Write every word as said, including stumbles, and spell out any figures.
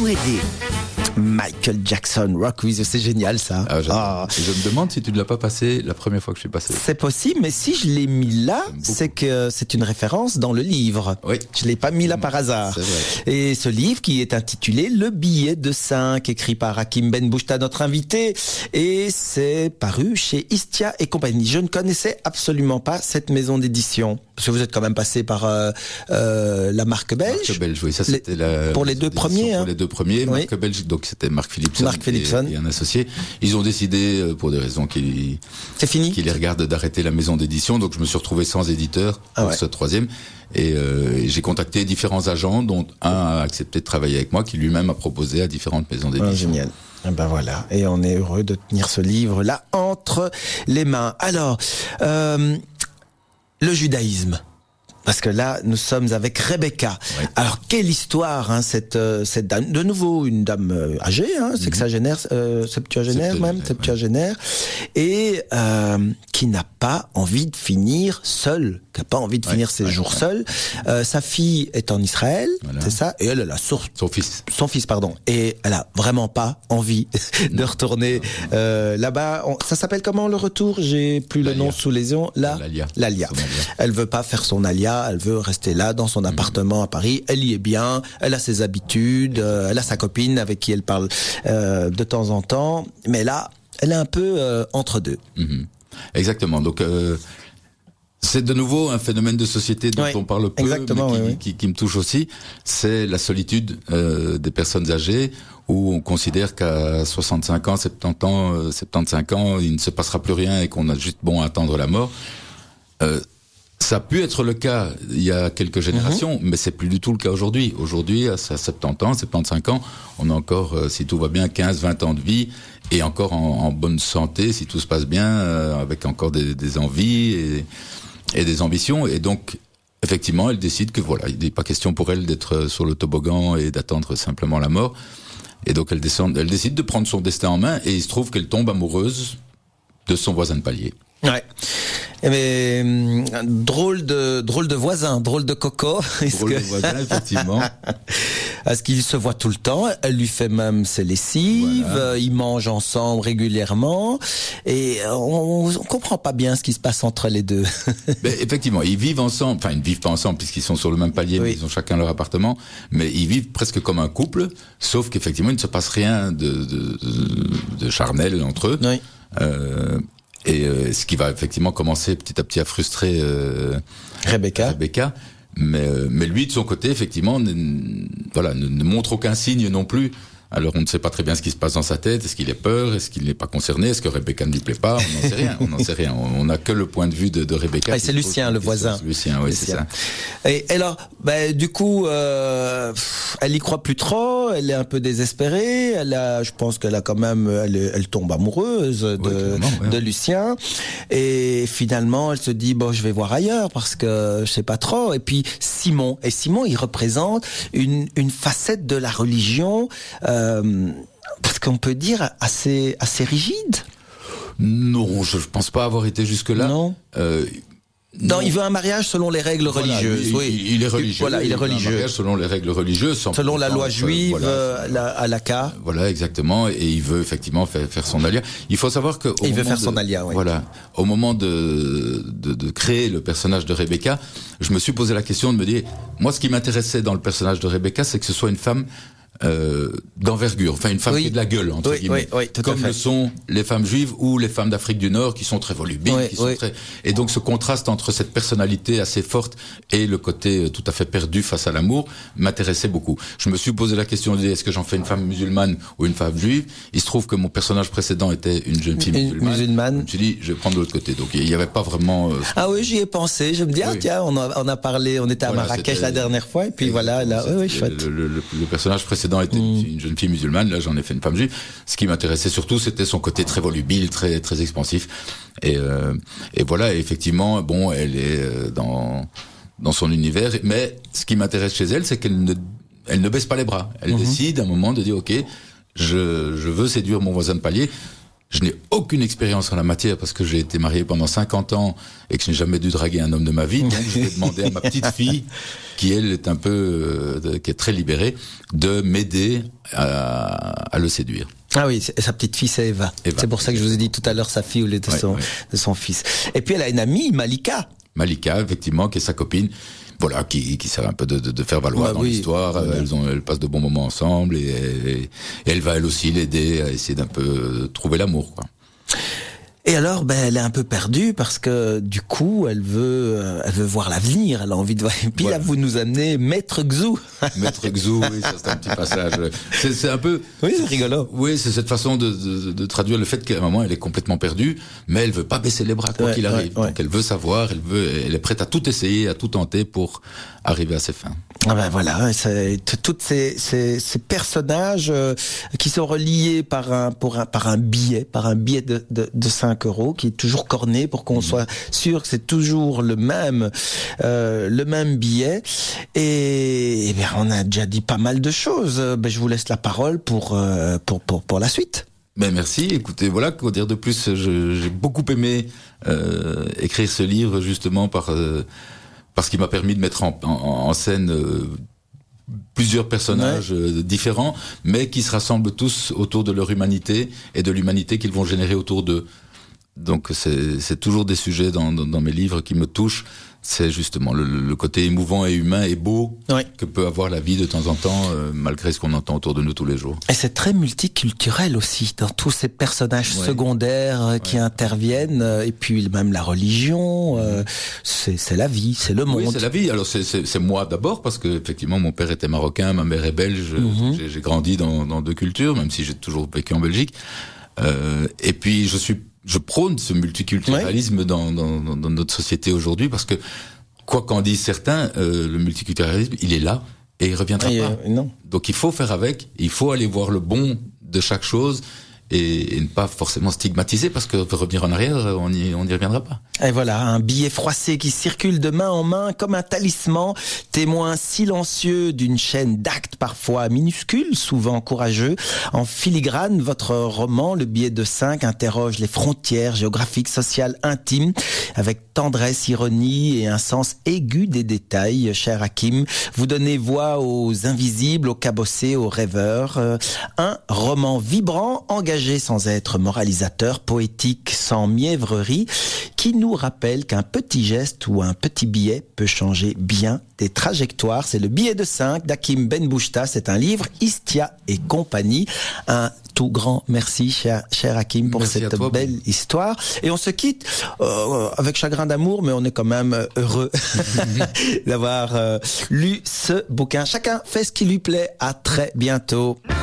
vous aider. Michael Jackson, Rock With You, c'est génial ça. Ah, ah. Je me demande si tu ne l'as pas passé la première fois que je suis passé. C'est possible, mais si je l'ai mis là, c'est que c'est une référence dans le livre. Oui. Je l'ai pas mis là par hasard. C'est vrai. Et ce livre qui est intitulé Le billet de cinq, écrit par Hakim Ben Bouchta, notre invité, et c'est paru chez Istia et compagnie. Je ne connaissais absolument pas cette maison d'édition. Parce que vous êtes quand même passé par euh, euh, la marque belge. Marque belge, oui, ça c'était les, la pour les deux premiers. Pour hein. les deux premiers, oui. marque belge, donc c'était Marc Philipson, Marc Philipson. Et, et un associé. Ils ont décidé, pour des raisons qui, c'est fini, qui les regardent, d'arrêter la maison d'édition. Donc je me suis retrouvé sans éditeur ah pour ouais. ce troisième. Et, euh, et j'ai contacté différents agents, dont un a accepté de travailler avec moi, qui lui-même a proposé à différentes maisons d'édition. Ah, génial. Ben voilà, et on est heureux de tenir ce livre-là entre les mains. Alors, euh, le judaïsme. Parce que là, nous sommes avec Rebecca. Ouais. Alors, quelle histoire, hein, cette, euh, cette dame. De nouveau, une dame euh, âgée, hein, mm-hmm. sexagénaire, euh, septuagénaire même, septuagénaire, ouais. et euh, qui n'a pas envie de finir seule, qui n'a pas envie de ouais, finir ses ouais, jours ouais. seule. Euh, sa fille est en Israël, voilà. c'est ça, et elle, elle a son, son fils. Son fils, pardon. Et elle a vraiment pas envie de retourner euh, là-bas. On, ça s'appelle comment le retour? J'ai plus le nom sous les yeux. Là, L'Alia. L'Alia. Elle veut pas faire son Alia. Elle veut rester là dans son appartement à Paris. Elle y est bien. Elle a ses habitudes. Euh, elle a sa copine avec qui elle parle euh, de temps en temps. Mais là, elle est un peu euh, entre deux. Mm-hmm. Exactement. Donc euh, c'est de nouveau un phénomène de société dont oui, on parle peu, mais qui, oui, oui. Qui, qui me touche aussi. C'est la solitude euh, des personnes âgées, où on considère qu'à soixante-cinq ans, soixante-dix ans, euh, soixante-quinze ans, il ne se passera plus rien et qu'on a juste bon à attendre la mort. Euh, Ça a pu être le cas il y a quelques générations, mmh. mais c'est plus du tout le cas aujourd'hui. Aujourd'hui, à soixante-dix ans, soixante-quinze ans, on a encore, euh, si tout va bien, quinze, vingt ans de vie, et encore en, en bonne santé, si tout se passe bien, euh, avec encore des, des envies et, et des ambitions. Et donc, effectivement, elle décide que voilà, il n'est pas question pour elle d'être sur le toboggan et d'attendre simplement la mort. Et donc, elle, descend, elle décide de prendre son destin en main, et il se trouve qu'elle tombe amoureuse de son voisin de palier. Ouais. Mais drôle de drôle de voisin, drôle de coco. Drôle que... de voisin, effectivement. Parce qu'ils se voient tout le temps. Elle lui fait même ses lessives. Voilà. Ils mangent ensemble régulièrement. Et on, on comprend pas bien ce qui se passe entre les deux. Ben, effectivement, ils vivent ensemble. Enfin, ils ne vivent pas ensemble puisqu'ils sont sur le même palier, oui. mais ils ont chacun leur appartement. Mais ils vivent presque comme un couple, sauf qu'effectivement, il ne se passe rien de, de, de, de charnel entre eux. Oui. Euh, Et euh, ce qui va effectivement commencer petit à petit à frustrer euh, Rebecca. Rebecca. Mais, euh, mais lui, de son côté, effectivement, ne, voilà, ne, ne montre aucun signe non plus. Alors, on ne sait pas très bien ce qui se passe dans sa tête. Est-ce qu'il est peur? Est-ce qu'il n'est pas concerné? Est-ce que Rebecca ne lui plaît pas? On n'en sait rien. On n'en sait rien. On n'a que le point de vue de, de Rebecca. Ah, c'est Lucien, le voisin. Lucien, oui, c'est ça. Et alors, ben, du coup, euh, elle y croit plus trop. Elle est un peu désespérée. Elle a, je pense qu'elle a quand même, elle, elle tombe amoureuse de, ouais, ouais. de Lucien. Et finalement, elle se dit bon, je vais voir ailleurs parce que je sais pas trop. Et puis Simon. Et Simon, il représente une une facette de la religion. Euh, Euh, parce qu'on peut dire assez assez rigide. Non, je ne pense pas avoir été jusque là. Non. Euh, non, non, il veut un mariage selon les règles voilà, religieuses. Il, oui, il, il est religieux. Voilà, il est religieux. Un mariage selon les règles religieuses, sans selon la loi juive, voilà, euh, la, à la K. Voilà, exactement. Et il veut effectivement faire, faire son alia. Il faut savoir que. Au il veut faire de, son alia. Oui. Voilà. Au moment de, de de créer le personnage de Rebecca, je me suis posé la question de me dire, moi, ce qui m'intéressait dans le personnage de Rebecca, c'est que ce soit une femme. Euh, d'envergure, enfin une femme oui. qui a de la gueule entre oui, guillemets, oui, oui, comme le sont les femmes juives ou les femmes d'Afrique du Nord qui sont très volubiles, oui, qui sont oui. très... et donc ce contraste entre cette personnalité assez forte et le côté tout à fait perdu face à l'amour m'intéressait beaucoup. Je me suis posé la question de est-ce que j'en fais une femme musulmane ou une femme juive. Il se trouve que mon personnage précédent était une jeune fille une musulmane. musulmane. Je me suis dit je vais prendre de l'autre côté. Donc il n'y avait pas vraiment. Euh... Ah oui, j'y ai pensé. Je me dis ah oui. tiens, on a, on a parlé, on était à voilà, Marrakech la dernière fois et puis voilà là, oui, oui, chouette. Le, le, le, le personnage précédent était mmh. une jeune fille musulmane, là j'en ai fait une femme juive. Ce qui m'intéressait surtout, c'était son côté très volubile, très très expansif. Et, euh, et voilà, et effectivement, bon, elle est dans dans son univers. Mais ce qui m'intéresse chez elle, c'est qu'elle ne elle ne baisse pas les bras. Elle mmh. décide à un moment de dire ok, je je veux séduire mon voisin de palier. Je n'ai aucune expérience en la matière parce que j'ai été marié pendant cinquante ans et que je n'ai jamais dû draguer un homme de ma vie. Donc, je vais demander à ma petite fille, qui elle est un peu, euh, de, qui est très libérée, de m'aider à, à le séduire. Ah oui, sa petite fille c'est Eva. Eva. C'est pour ça que je vous ai dit tout à l'heure sa fille ou de ouais, son, ouais. de son fils. Et puis elle a une amie, Malika. Malika, effectivement, qui est sa copine. Voilà, qui, qui sert un peu de, de, de faire valoir ouais, dans oui. l'histoire. Ouais. Elles ont, elles passent de bons moments ensemble et, et, et elle va elle aussi l'aider à essayer d'un peu trouver l'amour, quoi. Et alors, ben, elle est un peu perdue parce que du coup, elle veut, euh, elle veut voir l'avenir. Elle a envie de voir. Et puis voilà. Là, vous nous amenez Maître Xou. Maître Xou, oui, ça c'est un petit passage. C'est, c'est un peu. Oui, c'est rigolo. Oui, c'est cette façon de, de, de traduire le fait qu'à un moment, elle est complètement perdue, mais elle veut pas baisser les bras quoi ouais, qu'il arrive. Ouais, ouais. Donc, elle veut savoir, elle veut, elle est prête à tout essayer, à tout tenter pour arriver à ses fins. Ah ben voilà, c'est toutes ces, ces, ces personnages euh, qui sont reliés par un, pour un, par un billet, par un billet de, de, de cinq euros qui est toujours corné pour qu'on mmh. soit sûr que c'est toujours le même, euh, le même billet. Et, et bien, on a déjà dit pas mal de choses. Ben, je vous laisse la parole pour, euh, pour, pour, pour la suite. Ben merci. Écoutez, voilà, quoi dire de plus. Je, j'ai beaucoup aimé euh, écrire ce livre justement par. Euh, parce qu'il m'a permis de mettre en, en, en scène euh, plusieurs personnages ouais. euh, différents, mais qui se rassemblent tous autour de leur humanité et de l'humanité qu'ils vont générer autour d'eux. Donc c'est, c'est toujours des sujets dans, dans, dans mes livres qui me touchent. C'est justement le, le côté émouvant et humain et beau oui. que peut avoir la vie de temps en temps, euh, malgré ce qu'on entend autour de nous tous les jours. Et c'est très multiculturel aussi, dans tous ces personnages ouais. secondaires euh, ouais. qui interviennent, euh, et puis même la religion, euh, c'est, c'est la vie, c'est le monde. Oui, c'est la vie. Alors c'est, c'est, c'est moi d'abord, parce que effectivement mon père était marocain, ma mère est belge, mm-hmm. j'ai, j'ai grandi dans, dans deux cultures, même si j'ai toujours vécu en Belgique. Euh, et puis je suis Je prône ce multiculturalisme ouais. dans, dans, dans notre société aujourd'hui parce que, quoi qu'en disent certains, euh, le multiculturalisme, il est là et il reviendra et pas. Euh, non. Donc il faut faire avec, il faut aller voir le bon de chaque chose et, et ne pas forcément stigmatiser parce que revenir en arrière, on n'y on n'y reviendra pas. Et voilà, un billet froissé qui circule de main en main comme un talisman, témoin silencieux d'une chaîne d'actes parfois minuscules, souvent courageux. En filigrane, votre roman, Le billet de cinq, interroge les frontières géographiques, sociales, intimes, avec tendresse, ironie et un sens aigu des détails. Cher Hakim, vous donnez voix aux invisibles, aux cabossés, aux rêveurs. Euh, un roman vibrant, engagé sans être moralisateur, poétique sans mièvrerie, qui nous rappelle qu'un petit geste ou un petit billet peut changer bien des trajectoires. C'est Le billet de cinq d'Hakim Benbouchta. C'est un livre Istia et compagnie. Un tout grand merci, cher, cher Hakim, pour merci cette toi, belle bon. histoire. Et on se quitte euh, avec chagrin d'amour, mais on est quand même heureux d'avoir euh, lu ce bouquin. Chacun fait ce qui lui plaît. À très bientôt.